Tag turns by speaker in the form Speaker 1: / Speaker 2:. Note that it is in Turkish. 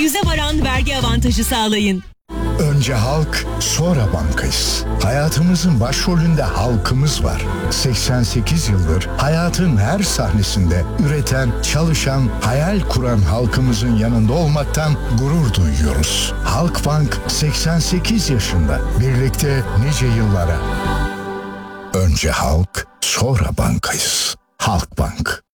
Speaker 1: %100'e varan vergi avantajı sağlayın.
Speaker 2: Önce halk, sonra bankayız. Hayatımızın başrolünde halkımız var. 88 yıldır hayatın her sahnesinde üreten, çalışan, hayal kuran halkımızın yanında olmaktan gurur duyuyoruz. Halkbank 88 yaşında. Birlikte nice yıllara. Önce halk, sonra bankayız. Halkbank.